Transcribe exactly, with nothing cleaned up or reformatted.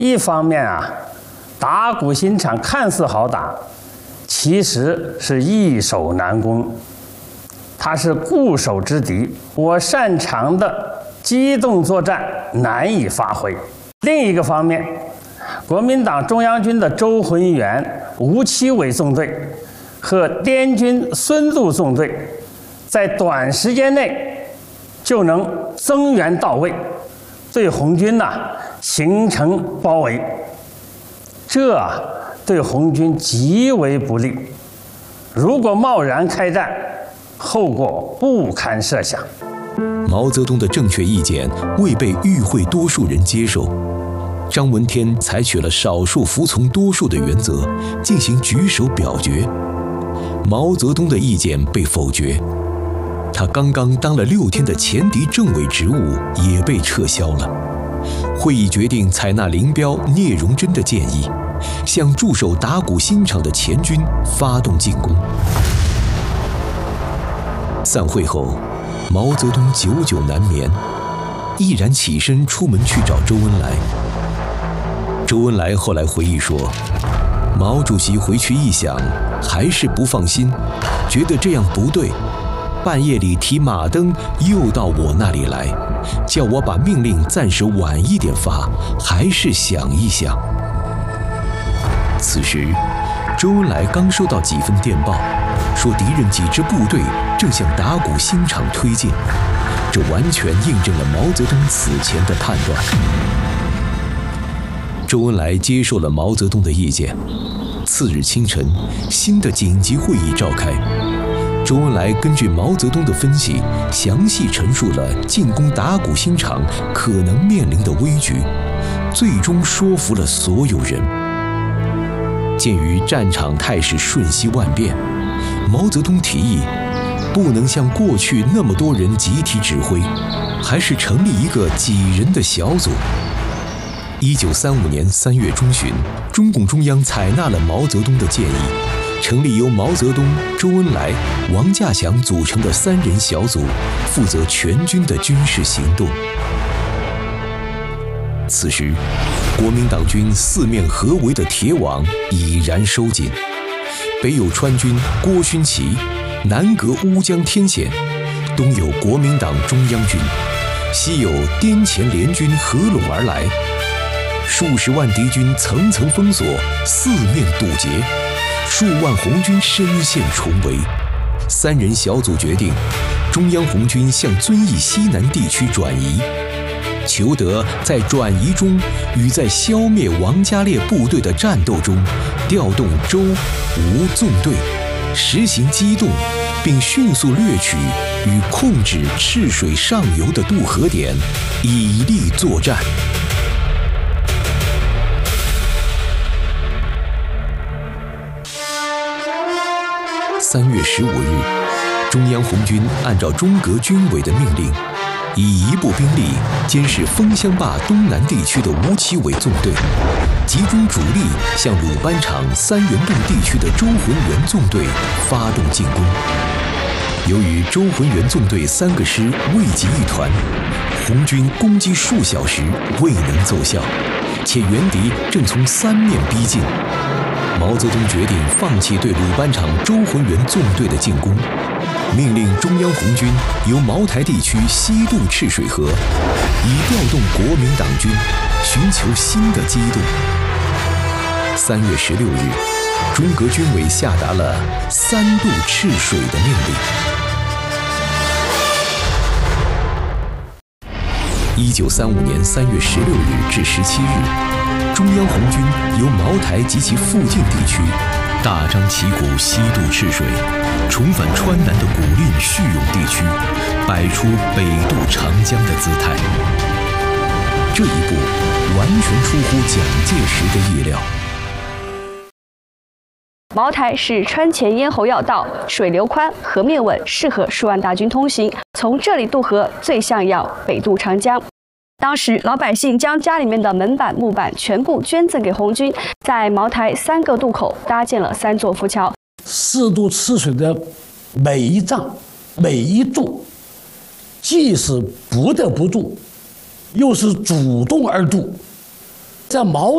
一方面啊，打鼓新场看似好打，其实是易守难攻，它是固守之敌，我擅长的机动作战难以发挥。另一个方面，国民党中央军的周浑元、吴奇伟纵队和滇军孙路纵队，在短时间内就能增援到位，对红军呐、啊、形成包围，这对红军极为不利。如果贸然开战，后果不堪设想。 毛泽东的正确意见未被与会多数人接受，张闻天采取了少数服从多数的原则，进行举手表决。毛泽东的意见被否决，他刚刚当了六天的前敌政委职务也被撤销了。会议决定采纳林彪、聂荣臻的建议，向驻守打鼓新场的前军发动进攻。散会后，毛泽东久久难眠，毅然起身出门去找周恩来。周恩来后来回忆说，毛主席回去一想，还是不放心，觉得这样不对，半夜里提马灯又到我那里来，叫我把命令暂时晚一点发，还是想一想。此时，周恩来刚收到几份电报，说敌人几支部队正向打鼓新场推进，这完全印证了毛泽东此前的判断。周恩来接受了毛泽东的意见。次日清晨，新的紧急会议召开。周恩来根据毛泽东的分析，详细陈述了进攻打鼓新场可能面临的危局，最终说服了所有人。鉴于战场态势瞬息万变，毛泽东提议，不能像过去那么多人集体指挥，还是成立一个几人的小组。一九三五年三月中旬，中共中央采纳了毛泽东的建议，成立由毛泽东、周恩来、王稼祥组成的三人小组，负责全军的军事行动。此时，国民党军四面合围的铁网已然收紧，北有川军郭勋祺，南隔乌江天险，东有国民党中央军，西有滇黔联军合拢而来。数十万敌军层层封锁，四面堵截，数万红军深陷重围。三人小组决定，中央红军向遵义西南地区转移，求得在转移中与在消灭王家烈部队的战斗中，调动周、吴纵队，实行机动，并迅速掠取与控制赤水上游的渡河点，以利作战。三月十五日，中央红军按照中革军委的命令，以一部兵力监视枫香坝东南地区的吴奇伟纵队，集中主力向鲁班场三元洞地区的周浑元纵队发动进攻。由于周浑元纵队三个师未及一团，红军攻击数小时未能奏效，且援敌正从三面逼近。毛泽东决定放弃对鲁班场周浑元纵队的进攻，命令中央红军由茅台地区西渡赤水河，以调动国民党军，寻求新的机动。三月十六日，中革军委下达了三渡赤水的命令。一九三五年三月十六日至十七日，中央红军由茅台及其附近地区大张旗鼓西渡赤水，重返川南的古蔺叙永地区，摆出北渡长江的姿态。这一步完全出乎蒋介石的意料。 茅台是川黔咽喉要道，水流宽，河面稳，适合数万大军通行。从这里渡河，最像要北渡长江。当时老百姓将家里面的门板、木板全部捐赠给红军，在茅台三个渡口搭建了三座浮桥。 四渡赤水的每一丈、每一渡，既是不得不渡，又是主动而渡。在毛